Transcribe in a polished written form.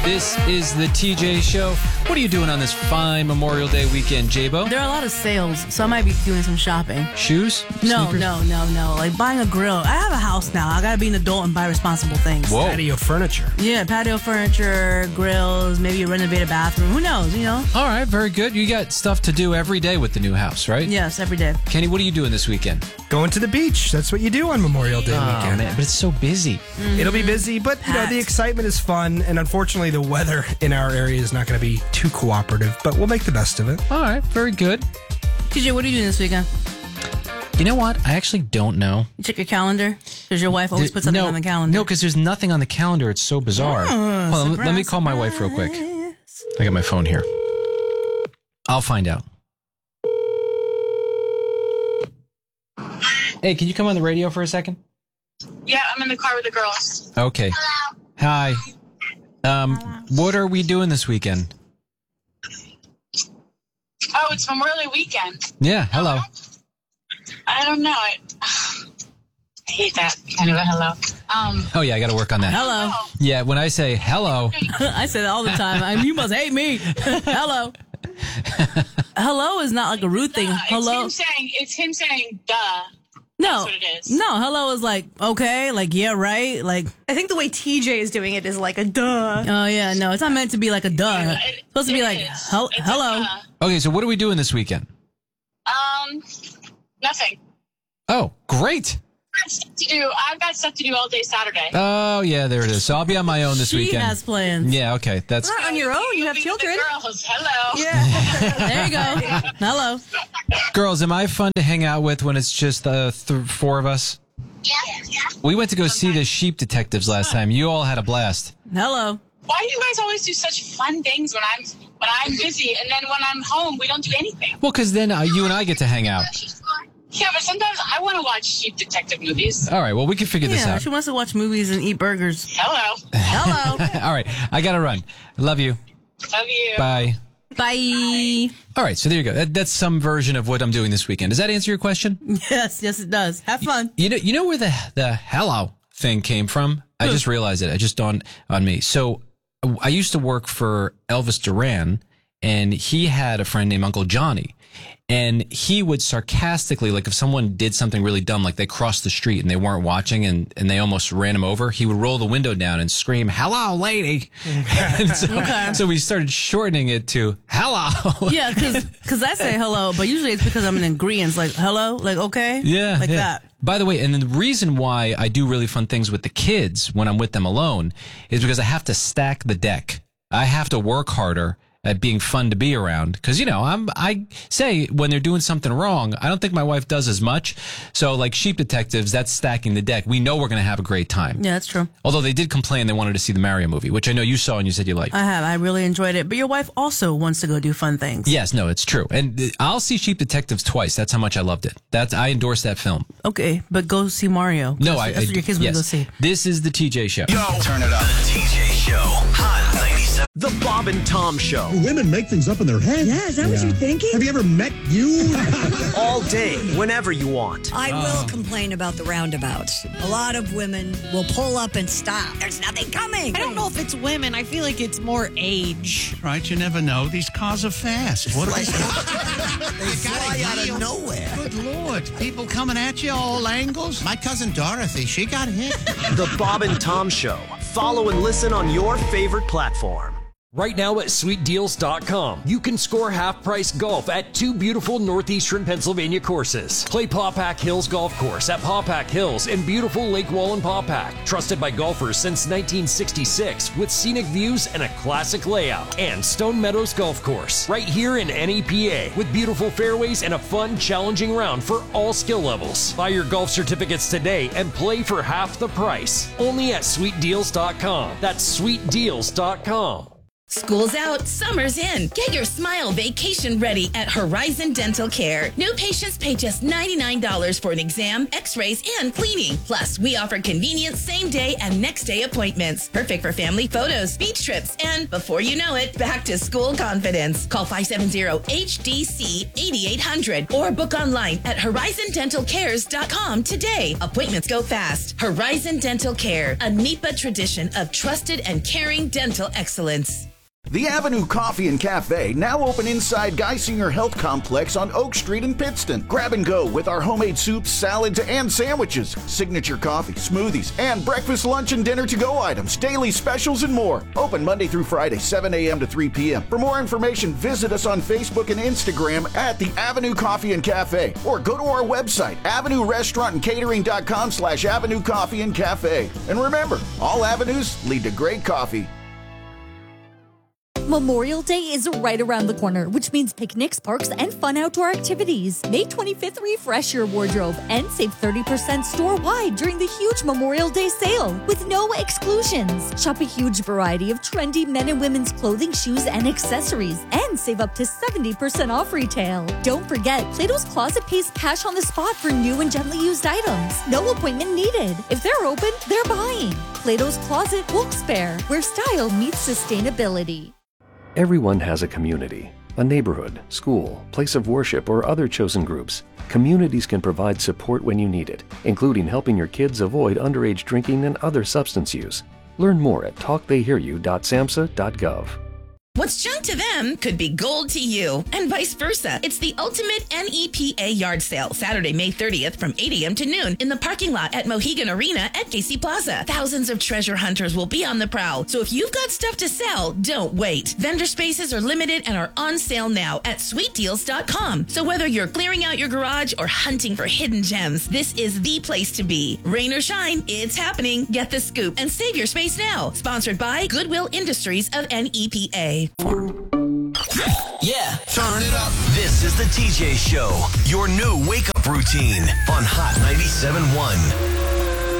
This is the TJ Show. What are you doing on this fine Memorial Day weekend, J-Bo? There are a lot of sales, so I might be doing some shopping. Shoes? No. Sneakers? No. Like buying a grill. I have a house now. I gotta be an adult and buy responsible things. Whoa. Patio furniture. Yeah, patio furniture, grills, maybe a renovated bathroom. Who knows, you know? All right, very good. You got stuff to do every day with the new house, right? Yes, every day. Kenny, what are you doing this weekend? Going to the beach. That's what you do on Memorial Day Oh, weekend. man, but it's so busy. It'll be busy, but you know, the excitement is fun, and unfortunately the weather in our area is not going to be too cooperative, but we'll make the best of it. All right, very good. TJ, what are you doing this weekend? You know what? I actually don't know. You check your calendar? Because your wife always puts something on the calendar. No, because there's nothing on the calendar. It's so bizarre. Hold on, let me call my wife real quick. I got my phone here. I'll find out. Hey, can you come on the radio for a second? Yeah, I'm in the car with the girls. Okay. Hello. Hi. What are we doing this weekend? Oh, it's Memorial Day weekend. Yeah, hello. I don't know. I hate that kind of a hello. Oh, yeah, I got to work on that. Hello. Yeah, when I say hello, I say that all the time. You must hate me. Hello. Hello is not like a rude thing. Hello. It's him saying duh. No. That's what it is. No, hello is like, okay, like, yeah, right? Like, I think the way TJ is doing it is like a duh. oh, yeah, no, it's not meant to be like a duh. It's supposed to be like, It's hello. okay, so what are we doing this weekend? Nothing. Oh, great. I've got stuff to do all day Saturday. Oh, yeah, there it is. So I'll be on my own this She weekend. has plans. Yeah, okay. That's Not on your own. You have Be with children. The girls. Hello. Yeah. There you go. Hello. girls. Am I fun to hang out with when it's just the four of us? Yeah. We went to go see the Sheep Detectives last time. You all had a blast. Hello. Why do you guys always do such fun things when I'm busy, and then when I'm home we don't do anything? Well, because then you and I get to hang out. Yeah, but sometimes I want to watch Sheep Detective movies. All right, well, we can figure this Yeah, out. she wants to watch movies and eat burgers. Hello. Hello. All right, I got to run. Love you. Love you. Bye. Bye. All right, so there you go. That's some version of what I'm doing this weekend. Does that answer your question? Yes, it does. Have fun. You know where the hello thing came from? I just realized it. It just dawned on me. So I used to work for Elvis Duran, and he had a friend named Uncle Johnny. And he would sarcastically, like if someone did something really dumb, like they crossed the street and they weren't watching and they almost ran him over, he would roll the window down and scream, "Hello, lady." And so we started shortening it to hello. Yeah, because I say hello, but usually it's because I'm in agreement. Like, hello? Like, okay? Yeah. Like that. By the way, and the reason why I do really fun things with the kids when I'm with them alone is because I have to stack the deck. I have to work harder at being fun to be around. Because, you know, I say when they're doing something wrong, I don't think my wife does as much. So like Sheep Detectives, that's stacking the deck. We know we're going to have a great time. Yeah, that's true. Although they did complain they wanted to see the Mario movie, which I know you saw and you said you liked. I have. I really enjoyed it. But your wife also wants to go do fun things. Yes, no, it's true. And I'll see Sheep Detectives twice. That's how much I loved it. I endorse that film. Okay, but go see Mario. No, that's what your kids want to go see. This is the TJ Show. Yo, turn it up. The TJ Show. Hot 97. The Bob and Tom Show. Women make things up in their head. Yeah, is that what you're thinking? Have you ever met you? All day, whenever you want. I will complain about the roundabouts. A lot of women will pull up and stop. There's nothing coming. I don't know if it's women. I feel like it's more age. Right, you never know. These cars are fast. What They fly out of nowhere. Good Lord. People coming at you all angles. My cousin Dorothy, she got hit. The Bob and Tom Show. Follow and listen on your favorite platform. Right now at SweetDeals.com, you can score half-price golf at two beautiful northeastern Pennsylvania courses. Play Pawpack Hills Golf Course at Pawpack Hills in beautiful Lake Wallen-Pawpack. Trusted by golfers since 1966 with scenic views and a classic layout. And Stone Meadows Golf Course, right here in NEPA with beautiful fairways and a fun, challenging round for all skill levels. Buy your golf certificates today and play for half the price. Only at SweetDeals.com. That's SweetDeals.com. School's out, summer's in. Get your smile vacation ready at Horizon Dental Care. New patients pay just $99 for an exam, x-rays, and cleaning. Plus, we offer convenient same-day and next-day appointments. Perfect for family photos, beach trips, and before you know it, back to school confidence. Call 570-HDC-8800 or book online at horizondentalcares.com today. Appointments go fast. Horizon Dental Care, a NEPA tradition of trusted and caring dental excellence. The Avenue Coffee and Cafe, now open inside Geisinger Health Complex on Oak Street in Pittston. Grab and go with our homemade soups, salads, and sandwiches, signature coffee, smoothies, and breakfast, lunch, and dinner to-go items, daily specials, and more. Open Monday through Friday, 7 a.m. to 3 p.m. For more information, visit us on Facebook and Instagram at the Avenue Coffee and Cafe, or go to our website, avenuerestaurantandcatering.com/Avenue Coffee and Cafe. And remember, all avenues lead to great coffee. Memorial Day is right around the corner, which means picnics, parks, and fun outdoor activities. May 25th, refresh your wardrobe and save 30% store-wide during the huge Memorial Day sale with no exclusions. Shop a huge variety of trendy men and women's clothing, shoes, and accessories, and save up to 70% off retail. Don't forget, Plato's Closet pays cash on the spot for new and gently used items. No appointment needed. If they're open, they're buying. Plato's Closet Wilkes-Barre, where style meets sustainability. Everyone has a community, a neighborhood, school, place of worship, or other chosen groups. Communities can provide support when you need it, including helping your kids avoid underage drinking and other substance use. Learn more at talktheyhearyou.samhsa.gov. What's junk to them could be gold to you, and vice versa. It's the ultimate NEPA yard sale, Saturday, May 30th from 8 a.m. to noon in the parking lot at Mohegan Arena at KC Plaza. Thousands of treasure hunters will be on the prowl, so if you've got stuff to sell, don't wait. Vendor spaces are limited and are on sale now at sweetdeals.com. So whether you're clearing out your garage or hunting for hidden gems, this is the place to be. Rain or shine, it's happening. Get the scoop and save your space now. Sponsored by Goodwill Industries of NEPA. Yeah, turn it up. This is the TJ Show, your new wake-up routine on Hot 97.1.